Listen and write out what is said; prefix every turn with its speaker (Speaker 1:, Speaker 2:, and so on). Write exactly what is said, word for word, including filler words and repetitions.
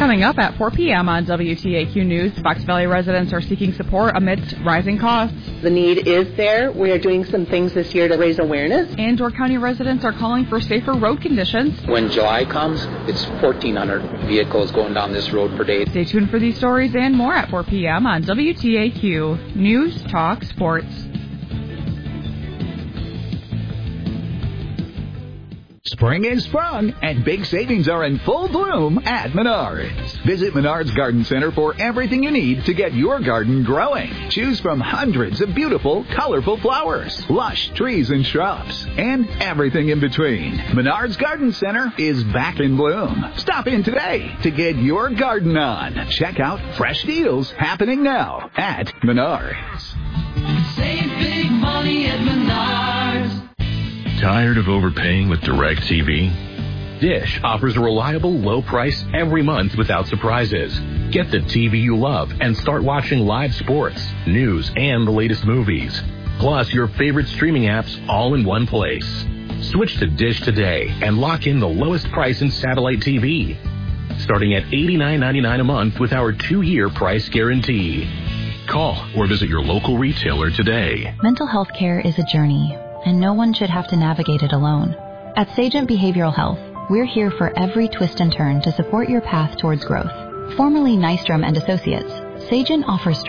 Speaker 1: Coming up at four p.m. on W T A Q News, Fox Valley residents are seeking support amidst rising costs.
Speaker 2: The need is there. We are doing some things this year to raise awareness.
Speaker 1: And Door County residents are calling for safer road conditions.
Speaker 3: When July comes, it's fourteen hundred vehicles going down this road per day.
Speaker 1: Stay tuned for these stories and more at four p.m. on W T A Q News Talk Sports.
Speaker 4: Spring is sprung, and big savings are in full bloom at Menards. Visit Menards Garden Center for everything you need to get your garden growing. Choose from hundreds of beautiful, colorful flowers, lush trees and shrubs, and everything in between. Menards Garden Center is back in bloom. Stop in today to get your garden on. Check out fresh deals happening now at Menards.
Speaker 5: Save big money at Menards.
Speaker 6: Tired of overpaying with DirecTV? Dish offers a reliable low price every month without surprises. Get the T V you love and start watching live sports, news, and the latest movies. Plus your favorite streaming apps all in one place. Switch to Dish today and lock in the lowest price in satellite T V. Starting at eighty-nine ninety-nine a month with our two-year price guarantee. Call or visit your local retailer today.
Speaker 7: Mental health care is a journey, and no one should have to navigate it alone. At Sagent Behavioral Health, we're here for every twist and turn to support your path towards growth. Formerly Nystrom and Associates, Sagent offers